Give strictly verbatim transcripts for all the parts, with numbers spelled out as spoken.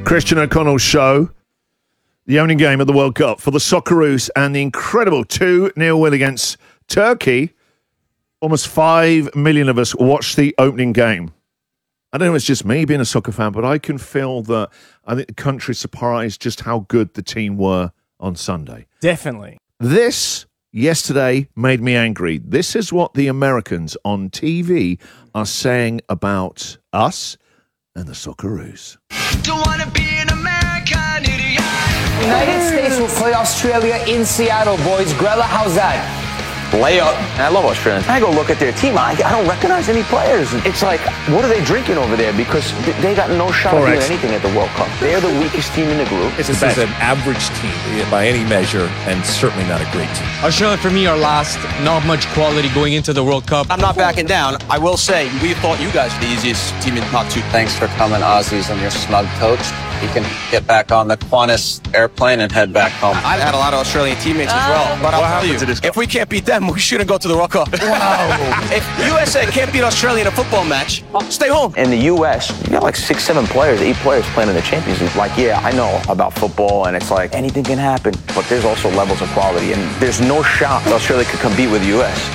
Christian O'Connell Show, the only game of the World Cup for the Socceroos, and the incredible two nil win against Turkey. Almost five million of us watched the opening game. I don't know if it's just me being a soccer fan, but I can feel that I think the country surprised just how good the team were on Sunday. Definitely. This, yesterday, made me angry. This is what the Americans on T V are saying about us and the Socceroos. Don't wanna be an American idiot. United States will play Australia in Seattle, boys. Grella, how's that? Layup. I love Australians. I go look at their team. I, I don't recognize any players. It's like, what are they drinking over there? Because they got no shot at doing anything at the World Cup. They're the weakest team in the group. This is an average team by any measure, and certainly not a great team. Australia, for me, are last. Not much quality going into the World Cup. I'm not backing down. I will say, we thought you guys were the easiest team in the top two. Thanks for coming, Aussies, on your smug coach. You can get back on the Qantas airplane and head back home. I've had a lot of Australian teammates as well, but I'll tell you, if we can't beat them, we shouldn't go to the World Cup. Wow. If U S A can't beat Australia in a football match, stay home. In the U S, you got like six, seven players, eight players playing in the Champions League. Like, yeah, I know about football, and it's like anything can happen, but there's also levels of quality, and there's no shot Australia could compete with the U S.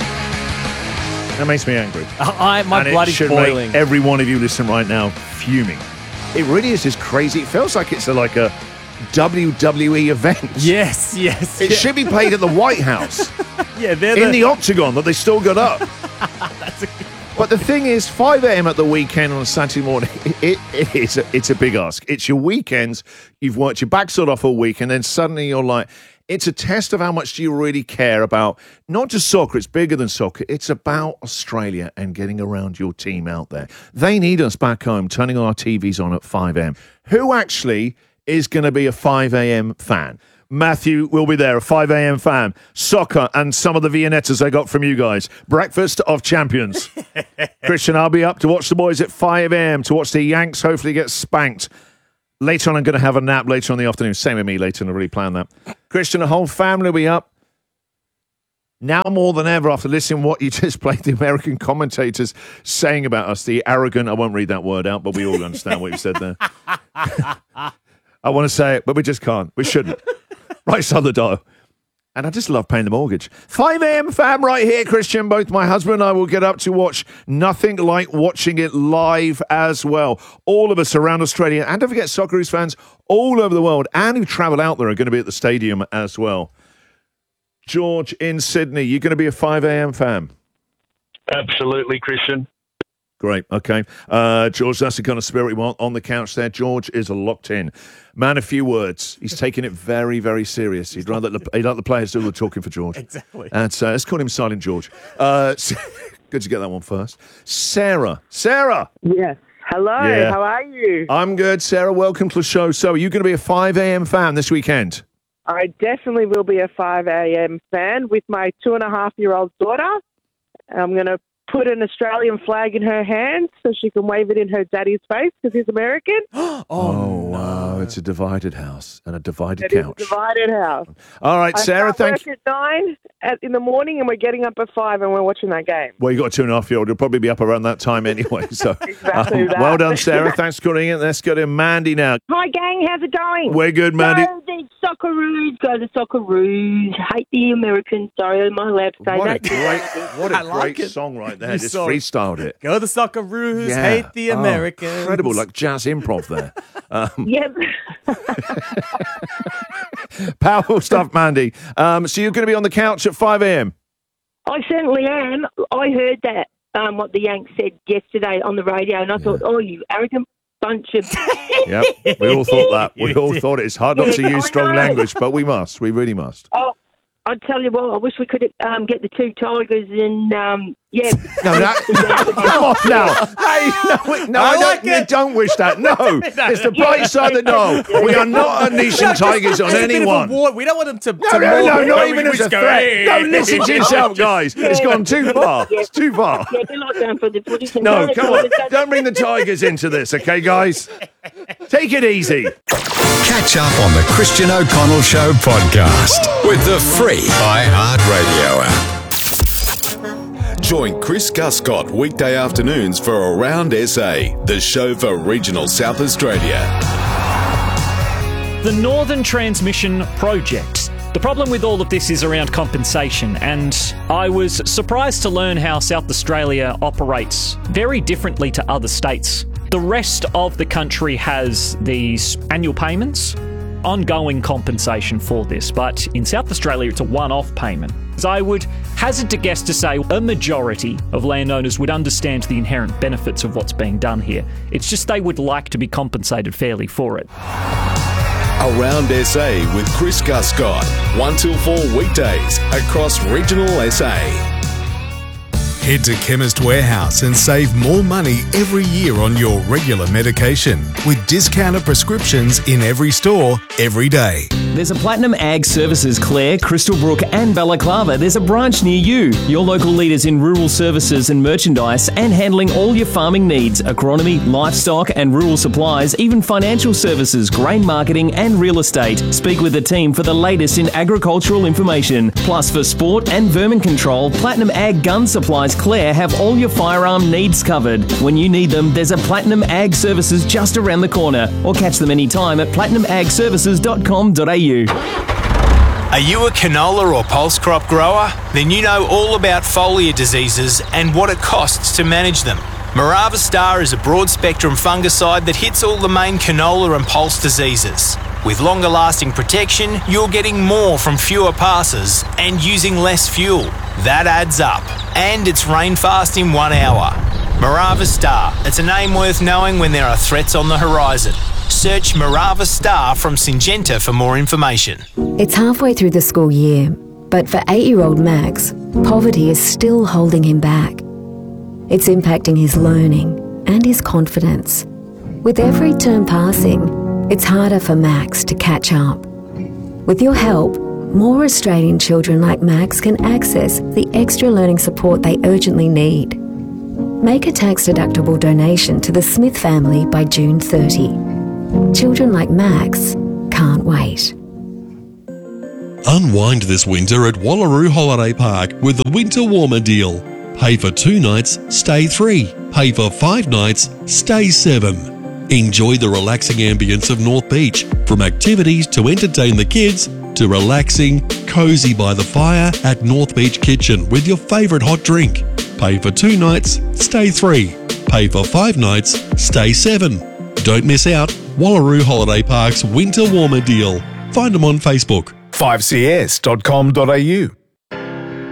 That makes me angry. I, my and blood it is should boiling. Make every one of you listening right now fuming. It really is just crazy. It feels like it's a, like a W W E event. Yes, yes. It yeah. should be played at the White House. yeah, they're in the... the octagon that they still got up. That's a good But the thing is, five a.m. at the weekend on a Saturday morning, it, it, it's, a, it's a big ask. It's your weekends. You've worked your backside off all week, and then suddenly you're like, it's a test of how much do you really care about not just soccer, it's bigger than soccer. It's about Australia and getting around your team out there. They need us back home, turning our T Vs on at five a.m. Who actually is going to be a five a.m. fan? Matthew will be there, a five a.m. fan. Soccer and some of the Viennettas I got from you guys. Breakfast of champions. Christian, I'll be up to watch the boys at five a.m. to watch the Yanks hopefully get spanked. Later on, I'm going to have a nap later on in the afternoon. Same with me later, and I really planned that. Christian, the whole family will be up. Now more than ever, after listening to what you just played, the American commentators saying about us, the arrogant, I won't read that word out, but we all understand what you said there. I want to say it, but we just can't. We shouldn't. Right side of the dial. And I just love paying the mortgage. five a.m. fam right here, Christian. Both my husband and I will get up to watch nothing like watching it live as well. All of us around Australia, and don't forget Socceroos fans all over the world and who travel out there are going to be at the stadium as well. George in Sydney, you're going to be a five a.m. fan? Absolutely, Christian. Great, okay. Uh, George, that's the kind of spirit we want on the couch there. George is locked in. Man, a few words. He's taking it very, very serious. He'd rather the, he'd like the players do the talking for George. Exactly. And uh, let's call him Silent George. Uh, good to get that one first. Sarah. Sarah! Yes. Hello, Yeah. how are you? I'm good, Sarah. Welcome to the show. So, are you going to be a five a.m. fan this weekend? I definitely will be a five a.m. fan with my two and a half year old daughter. I'm going to put an Australian flag in her hand so she can wave it in her daddy's face because he's American. oh, Oh, wow. It's a divided house and a divided It is a couch. divided house. All right, I Sarah, start thank work at nine at, in the morning, and we're getting up at five, and we're watching that game. Well, you got a two and a half year old. You'll probably be up around that time anyway. So, Exactly um, that. well done, Sarah. Thanks for calling in. Let's go to Mandy now. Hi, gang. How's it going? We're good, Mandy. Go the Socceroos. Go the Socceroos. Hate the Americans. Sorry, am I allowed to say What a that? great, what I a like great it. song right there. You Just saw it. freestyled it. Go the Socceroos, Yeah. hate the Oh, Americans. incredible, like jazz improv there. Um, Yep. powerful stuff, Mandy. Um, so you're going to be on the couch at five a.m. I certainly am. I heard that, um, what the Yanks said yesterday on the radio, and I thought, oh, you arrogant bunch of... Yep, we all thought that. We You all did. thought it's hard not to Yeah, use I strong know. language, but we must. We really must. Oh, I tell you what, I wish we could um, get the two Tigers and, um, yeah. No, that, come on now. Hey, no, no, I I, like don't, it. don't wish that. No, it's the bright side of no. We are not unleashing No, just tigers on as a bit of a anyone. war- We don't want them to. No, to no, no, war- not we- even we as a just go, threat. hey. Don't listen to yourself, guys. It's gone too far. It's too far. Yeah, they're not going for the footy. No, come on. Don't bring the tigers into this, okay, guys? Take it easy. Catch up on the Christian O'Connell Show podcast with the free iHeartRadio app. Join Chris Guscott weekday afternoons for Around S A, the show for regional South Australia. The Northern Transmission Project. The problem with all of this is around compensation, and I was surprised to learn how South Australia operates very differently to other states. The rest of the country has these annual payments, ongoing compensation for this, but in South Australia it's a one-off payment. As I would hazard to guess to say a majority of landowners would understand the inherent benefits of what's being done here. It's just they would like to be compensated fairly for it. Around S A with Chris Guscott, one till four weekdays across regional S A. Head to Chemist Warehouse and save more money every year on your regular medication with discounted prescriptions in every store, every day. There's a Platinum Ag Services Clare, Crystalbrook and Balaclava. There's a branch near you. Your local leaders in rural services and merchandise and handling all your farming needs, agronomy, livestock and rural supplies, even financial services, grain marketing and real estate. Speak with the team for the latest in agricultural information. Plus for sport and vermin control, Platinum Ag Gun Supplies Clare have all your firearm needs covered. When you need them, there's a Platinum Ag Services just around the corner, or catch them anytime at platinum ag services dot com dot a u. Are you a canola or pulse crop grower? Then you know all about foliar diseases and what it costs to manage them. Morava Star is a broad spectrum fungicide that hits all the main canola and pulse diseases. With longer lasting protection, you're getting more from fewer passes and using less fuel. That adds up. And it's rain fast in one hour. Morava Star. It's a name worth knowing when there are threats on the horizon. Search Morava Star from Syngenta for more information. It's halfway through the school year, but for eight-year-old Max, poverty is still holding him back. It's impacting his learning and his confidence. With every term passing, it's harder for Max to catch up. With your help, more Australian children like Max can access the extra learning support they urgently need. Make a tax-deductible donation to the Smith family by June thirtieth. Children like Max can't wait. Unwind this winter at Wallaroo Holiday Park with the Winter Warmer deal. Pay for two nights, stay three. Pay for five nights, stay seven. Enjoy the relaxing ambience of North Beach, from activities to entertain the kids to relaxing, cosy by the fire at North Beach Kitchen with your favourite hot drink. Pay for two nights, stay three. Pay for five nights, stay seven. Don't miss out. Wallaroo Holiday Park's Winter Warmer deal. Find them on Facebook. five c s dot com dot a u